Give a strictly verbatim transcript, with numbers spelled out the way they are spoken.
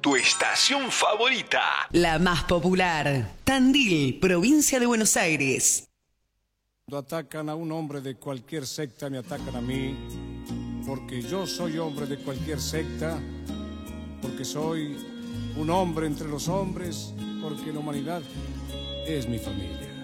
tu estación favorita. La más popular. Tandil, provincia de Buenos Aires. Cuando atacan a un hombre de cualquier secta, me atacan a mí, porque yo soy hombre de cualquier secta, porque soy un hombre entre los hombres, porque la humanidad es mi familia.